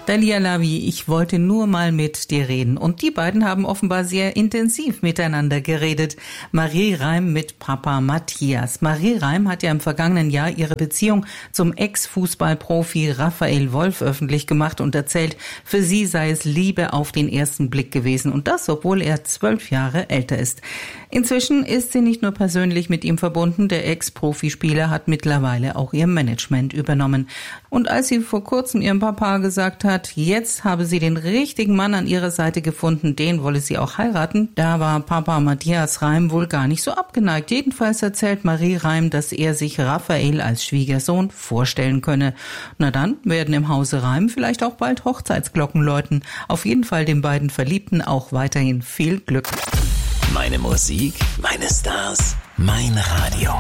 Dalia Lavi, ich wollte nur mal mit dir reden. Und die beiden haben offenbar sehr intensiv miteinander geredet. Marie Reim mit Papa Matthias. Marie Reim hat ja im vergangenen Jahr ihre Beziehung zum Ex-Fußballprofi Raphael Wolf öffentlich gemacht und erzählt, für sie sei es Liebe auf den ersten Blick gewesen. Und das, obwohl er 12 Jahre älter ist. Inzwischen ist sie nicht nur persönlich mit ihm verbunden, der Ex-Profispieler hat mittlerweile auch ihr Management übernommen. Und als sie vor kurzem ihrem Papa gesagt hat, jetzt habe sie den richtigen Mann an ihrer Seite gefunden, den wolle sie auch heiraten, da war Papa Matthias Reim wohl gar nicht so abgeneigt. Jedenfalls erzählt Marie Reim, dass er sich Raphael als Schwiegersohn vorstellen könne. Na dann werden im Hause Reim vielleicht auch bald Hochzeitsglocken läuten. Auf jeden Fall den beiden Verliebten auch weiterhin viel Glück. Meine Musik, meine Stars, mein Radio.